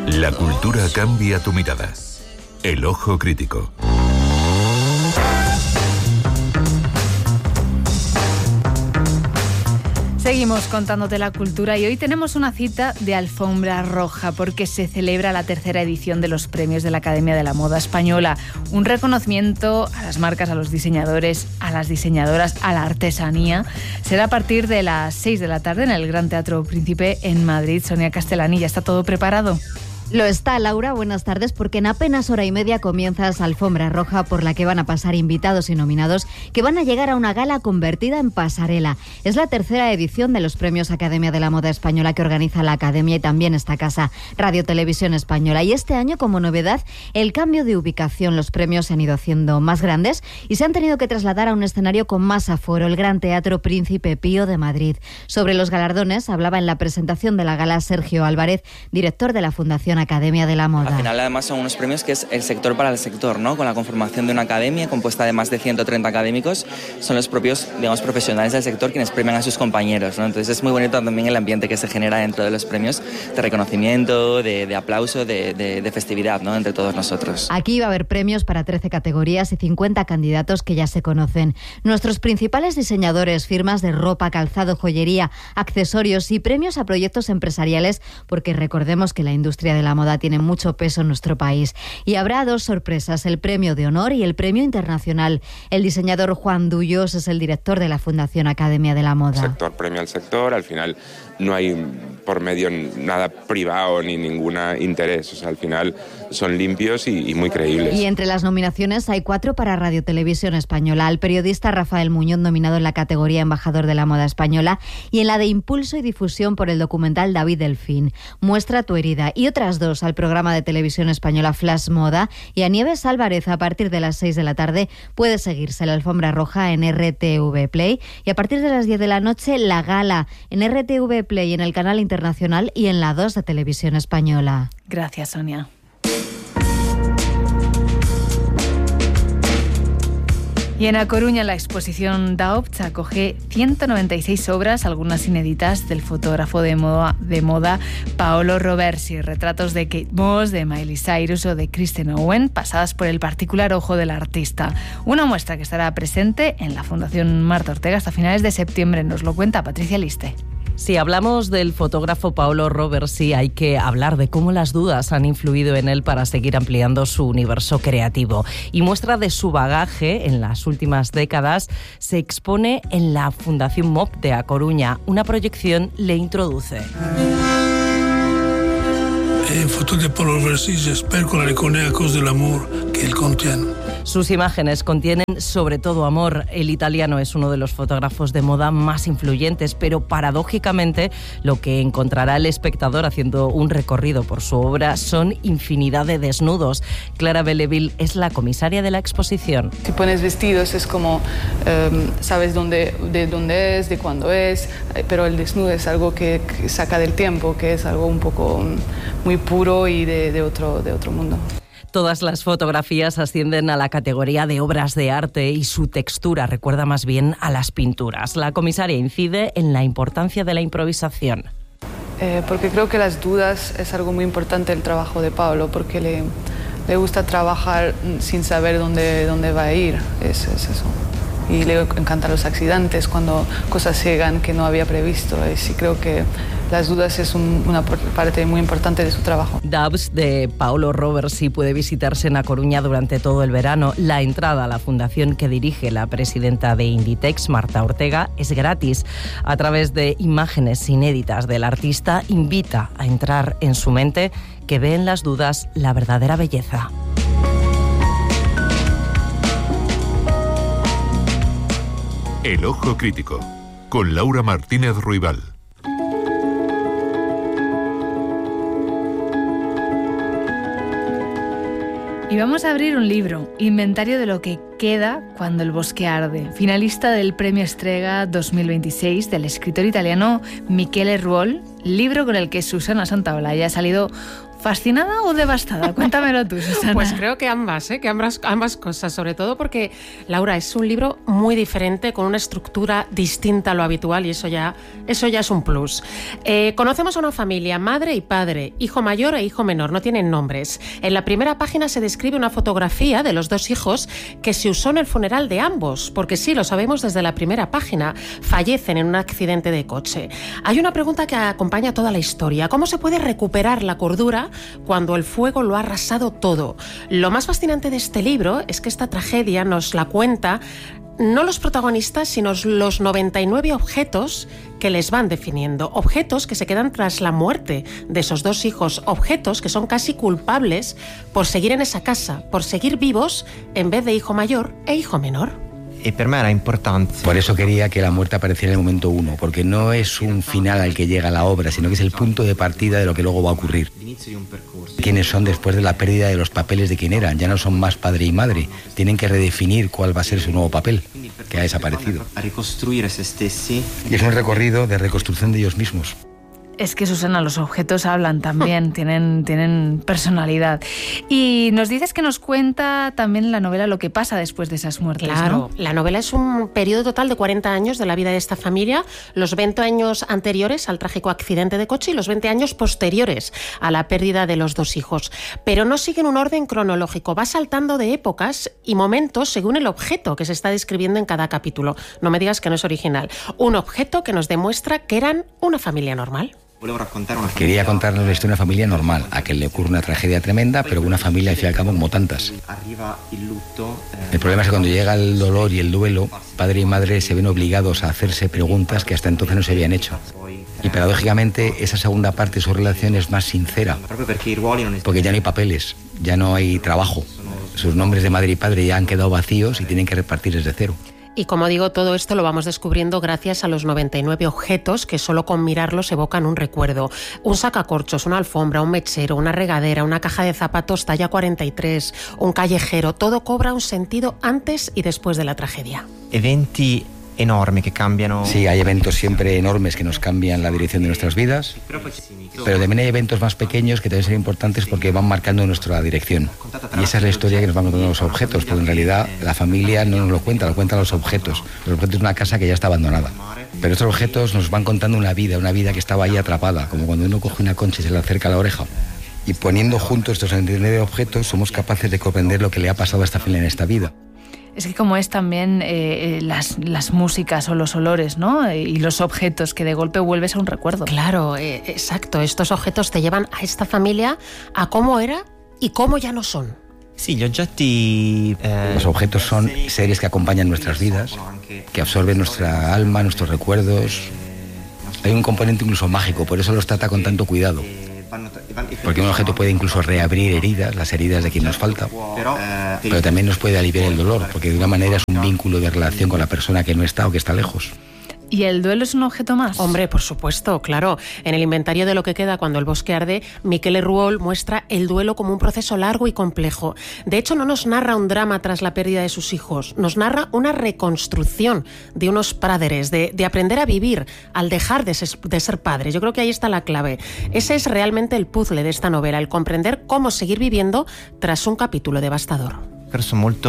La cultura cambia tu mirada. El ojo crítico. Seguimos contándote la cultura y hoy tenemos una cita de alfombra roja porque se celebra la tercera edición de los premios de la Academia de la Moda Española. Un reconocimiento a las marcas, a los diseñadores, a las diseñadoras, a la artesanía. Será a partir de las 6 de la tarde en el Gran Teatro Príncipe en Madrid. Sonia Castellani, ¿ya está todo preparado? Lo está, Laura. Buenas tardes, porque en apenas hora y media comienza esa alfombra roja por la que van a pasar invitados y nominados que van a llegar a una gala convertida en pasarela. Es la tercera edición de los Premios Academia de la Moda Española que organiza la Academia y también esta casa, Radio Televisión Española. Y este año, como novedad, el cambio de ubicación. Los premios se han ido haciendo más grandes y se han tenido que trasladar a un escenario con más aforo, el Gran Teatro Príncipe Pío de Madrid. Sobre los galardones hablaba en la presentación de la gala Sergio Álvarez, director de la Fundación Academia de la Moda. Al final, además, son unos premios que es el sector para el sector, ¿no? Con la conformación de una academia compuesta de más de 130 académicos, son los propios, digamos, profesionales del sector quienes premian a sus compañeros, ¿no? Entonces es muy bonito también el ambiente que se genera dentro de los premios de reconocimiento, de aplauso, de festividad, ¿no? Entre todos nosotros. Aquí va a haber premios para 13 categorías y 50 candidatos que ya se conocen. Nuestros principales diseñadores, firmas de ropa, calzado, joyería, accesorios y premios a proyectos empresariales, porque recordemos que la industria de la moda tiene mucho peso en nuestro país. Y habrá dos sorpresas, el premio de honor y el premio internacional. El diseñador Juan Dullos es el director de la Fundación Academia de la Moda. Sector premia al sector, al final no hay por medio nada privado ni ningún interés, o sea, al final son limpios y muy creíbles. Y entre las nominaciones hay 4 para Radio Televisión Española, al periodista Rafael Muñoz, nominado en la categoría Embajador de la Moda Española, y en la de Impulso y Difusión por el documental David Delfín, Muestra tu herida, y otras 2 al programa de televisión española Flash Moda. Y a Nieves Álvarez, a partir de las 6 de la tarde puede seguirse la alfombra roja en RTV Play, y a partir de las 10 de la noche la gala en RTV Play, en el canal internacional y en la 2 de Televisión Española. Gracias, Sonia. Y en A Coruña la exposición Daops acoge 196 obras, algunas inéditas, del fotógrafo de moda Paolo Roversi, retratos de Kate Moss, de Miley Cyrus o de Kristen Owen, pasadas por el particular ojo del artista. Una muestra que estará presente en la Fundación Marta Ortega hasta finales de septiembre. Nos lo cuenta Patricia Liste. Si hablamos del fotógrafo Paolo Roversi, hay que hablar de cómo las dudas han influido en él para seguir ampliando su universo creativo. Y muestra de su bagaje en las últimas décadas se expone en la Fundación MOP de A Coruña. Una proyección le introduce. En foto de Paolo Roversi, j'espère qu'on reconnaît à cause de l'amour qu'il contient. Sus imágenes contienen sobre todo amor. El italiano es uno de los fotógrafos de moda más influyentes, pero paradójicamente lo que encontrará el espectador haciendo un recorrido por su obra son infinidad de desnudos. Clara Belleville es la comisaria de la exposición. Si pones vestidos es como sabes de dónde es, de cuándo es, pero el desnudo es algo que saca del tiempo, que es algo un poco muy puro y de otro mundo. Todas las fotografías ascienden a la categoría de obras de arte y su textura recuerda más bien a las pinturas. La comisaria incide en la importancia de la improvisación. Porque creo que las dudas es algo muy importante del trabajo de Paolo, porque le gusta trabajar sin saber dónde va a ir, es eso. Y le encantan los accidentes, cuando cosas llegan que no había previsto. Y sí creo que las dudas es una parte muy importante de su trabajo. Daops de Paolo Roversi puede visitarse en A Coruña durante todo el verano. La entrada a la fundación que dirige la presidenta de Inditex, Marta Ortega, es gratis. A través de imágenes inéditas del artista, invita a entrar en su mente, que ve en las dudas la verdadera belleza. El ojo crítico, con Laura Martínez Ruibal. Y vamos a abrir un libro, Inventario de lo que queda cuando el bosque arde, finalista del Premio Strega 2026 del escritor italiano Michele Ruol, libro con el que Susana Santaolalla ha salido ¿Fascinada o devastada? Cuéntamelo tú, Susana. Pues creo que ambas, que ambas cosas, sobre todo porque, Laura, es un libro muy diferente, con una estructura distinta a lo habitual, y eso ya es un plus. Conocemos a una familia, madre y padre, hijo mayor e hijo menor, no tienen nombres. En la primera página se describe una fotografía de los dos hijos que se usó en el funeral de ambos, porque sí, lo sabemos desde la primera página, fallecen en un accidente de coche. Hay una pregunta que acompaña toda la historia: ¿cómo se puede recuperar la cordura cuando el fuego lo ha arrasado todo? Lo más fascinante de este libro es que esta tragedia nos la cuenta no los protagonistas, sino los 99 objetos que les van definiendo. Objetos que se quedan tras la muerte de esos dos hijos. Objetos que son casi culpables por seguir en esa casa, por seguir vivos en vez de hijo mayor e hijo menor. Y para mí era importante. Por eso quería que la muerte apareciera en el momento 1, porque no es un final al que llega la obra, sino que es el punto de partida de lo que luego va a ocurrir. Quiénes son después de la pérdida de los papeles de quien eran, ya no son más padre y madre, tienen que redefinir cuál va a ser su nuevo papel, que ha desaparecido. Y es un recorrido de reconstrucción de ellos mismos. Es que, Susana, los objetos hablan también, tienen personalidad. Y nos dices que nos cuenta también la novela lo que pasa después de esas muertes, Claro, ¿no? La novela es un periodo total de 40 años de la vida de esta familia, los 20 años anteriores al trágico accidente de coche y los 20 años posteriores a la pérdida de los dos hijos. Pero no siguen un orden cronológico, va saltando de épocas y momentos según el objeto que se está describiendo en cada capítulo. No me digas que no es original. Un objeto que nos demuestra que eran una familia normal. Quería contarnos la historia de una familia normal, a que le ocurre una tragedia tremenda, pero una familia al fin y al cabo como tantas. El problema es que cuando llega el dolor y el duelo, padre y madre se ven obligados a hacerse preguntas que hasta entonces no se habían hecho. Y paradójicamente esa segunda parte de su relación es más sincera, porque ya no hay papeles, ya no hay trabajo. Sus nombres de madre y padre ya han quedado vacíos y tienen que repartir desde cero. Y como digo, todo esto lo vamos descubriendo gracias a los 99 objetos que solo con mirarlos evocan un recuerdo. Un sacacorchos, una alfombra, un mechero, una regadera, una caja de zapatos talla 43, un callejero. Todo cobra un sentido antes y después de la tragedia. Eventi enormes que cambian. Sí, hay eventos siempre enormes que nos cambian la dirección de nuestras vidas, pero también hay eventos más pequeños que también son importantes porque van marcando nuestra dirección. Y esa es la historia que nos van contando los objetos, porque en realidad la familia no nos lo cuentan los objetos. Los objetos de una casa que ya está abandonada. Pero estos objetos nos van contando una vida que estaba ahí atrapada, como cuando uno coge una concha y se le acerca a la oreja. Y poniendo juntos estos 99 objetos somos capaces de comprender lo que le ha pasado a esta familia en esta vida. Es que como es también las músicas o los olores, ¿no? Y los objetos, que de golpe vuelves a un recuerdo. Claro, exacto. Estos objetos te llevan a esta familia a cómo era y cómo ya no son. Sí, los objetos son seres que acompañan nuestras vidas, que absorben nuestra alma, nuestros recuerdos. Hay un componente incluso mágico, por eso los trata con tanto cuidado. Porque un objeto puede incluso reabrir heridas, las heridas de quien nos falta, pero también nos puede aliviar el dolor, porque de una manera es un vínculo de relación con la persona que no está o que está lejos. ¿Y el duelo es un objeto más? Hombre, por supuesto, claro. En el inventario de lo que queda cuando el bosque arde, Miquel Ruol muestra el duelo como un proceso largo y complejo. De hecho, no nos narra un drama tras la pérdida de sus hijos, nos narra una reconstrucción de unos padres, de aprender a vivir al dejar de ser padres. Yo creo que ahí está la clave. Ese es realmente el puzzle de esta novela, el comprender cómo seguir viviendo tras un capítulo devastador. Es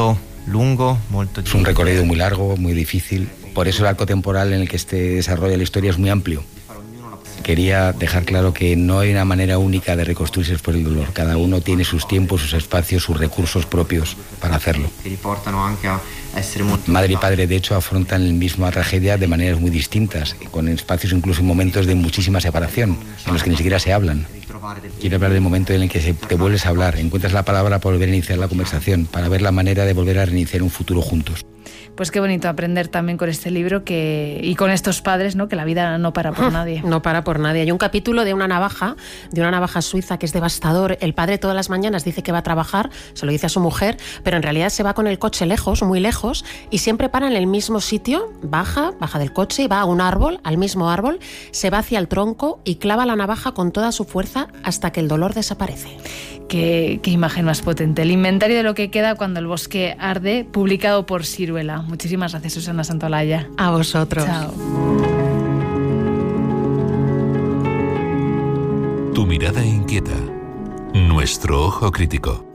un recorrido muy largo, muy difícil. Por eso el arco temporal en el que se desarrolla la historia es muy amplio. Quería dejar claro que no hay una manera única de reconstruirse después del dolor. Cada uno tiene sus tiempos, sus espacios, sus recursos propios para hacerlo. Madre y padre, de hecho, afrontan la misma tragedia de maneras muy distintas, con espacios incluso en momentos de muchísima separación, en los que ni siquiera se hablan. Quiero hablar del momento en el que te vuelves a hablar, encuentras la palabra para volver a iniciar la conversación, para ver la manera de volver a reiniciar un futuro juntos. Pues qué bonito aprender también con este libro y con estos padres, ¿no? Que la vida no para por nadie. No para por nadie. Hay un capítulo de una navaja suiza que es devastador. El padre todas las mañanas dice que va a trabajar, se lo dice a su mujer, pero en realidad se va con el coche lejos, muy lejos, y siempre para en el mismo sitio, baja del coche y va a un árbol, al mismo árbol, se va hacia el tronco y clava la navaja con toda su fuerza hasta que el dolor desaparece. Qué imagen más potente. El inventario de lo que queda cuando el bosque arde, publicado por Siruela. Muchísimas gracias, Susana Santolaya. A vosotros. Chao. Tu mirada inquieta. Nuestro ojo crítico.